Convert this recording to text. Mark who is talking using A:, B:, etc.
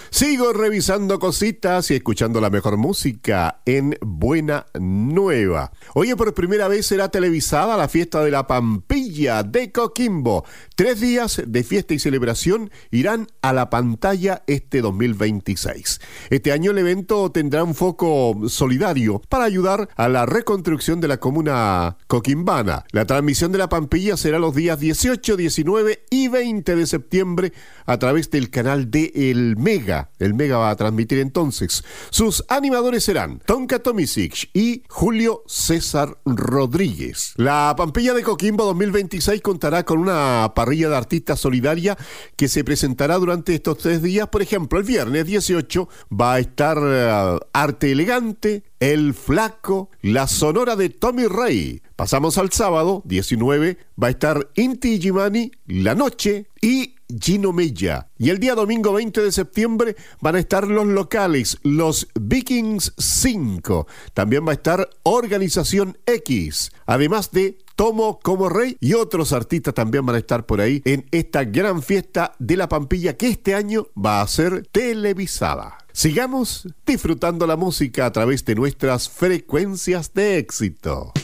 A: Sigo revisando cositas y escuchando la mejor música en Buena Nueva. Oye, por primera vez será televisada la fiesta de la Pampilla de Coquimbo. 3 días de fiesta y celebración irán a la pantalla este 2026. Este año el evento tendrá un foco solidario para ayudar a la reconstrucción de la comuna coquimbana. La transmisión de la Pampilla será los días 18, 19 y 20 de septiembre a través del canal de El Mega. El Mega va a transmitir entonces. Sus animadores serán Tonka Tomisic y Julio César Rodríguez. La Pampilla de Coquimbo 2026 contará con una parrilla de artistas solidaria que se presentará durante estos 3 días. Por ejemplo, el viernes 18 va a estar Arte Elegante, El Flaco, la Sonora de Tommy Rey. Pasamos al sábado 19, va a estar Inti Illimani, La Noche y Gino Mella. Y el día domingo 20 de septiembre van a estar los locales, los Vikings 5. También va a estar Organización X, además de Tomo como Rey, y otros artistas también van a estar por ahí en esta gran fiesta de la Pampilla que este año va a ser televisada. Sigamos disfrutando la música a través de nuestras frecuencias de éxito.